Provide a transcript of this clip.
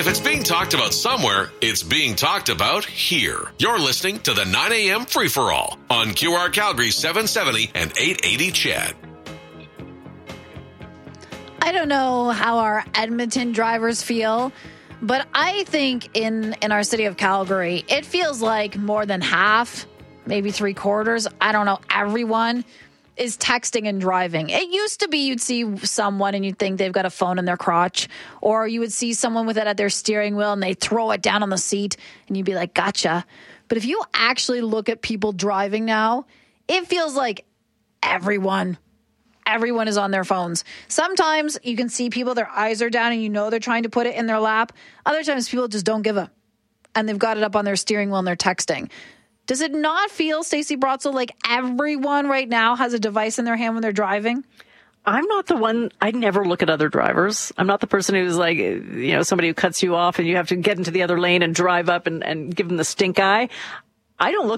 If it's being talked about somewhere, it's being talked about here. You're listening to the 9 a.m. Free-for-All on QR Calgary 770 and 880 CHED. I don't know how our Edmonton drivers feel, but I think in our city of Calgary, it feels like more than half, maybe 3/4, I don't know, everyone is texting and driving. It used to be you'd see someone and you'd think they've got a phone in their crotch, or you would see someone with it at their steering wheel and they throw it down on the seat and you'd be like, gotcha. But if you actually look at people driving now, it feels like everyone is on their phones. Sometimes you can see people, their eyes are down and you know they're trying to put it in their lap. Other times people just don't give a, and they've got it up on their steering wheel and they're texting. Does it not feel, Stacey Brotzel, like everyone right now has a device in their hand when they're driving? I'm not the one, I never look at other drivers. I'm not the person who's like, somebody who cuts you off and you have to get into the other lane and drive up and give them the stink eye. I don't look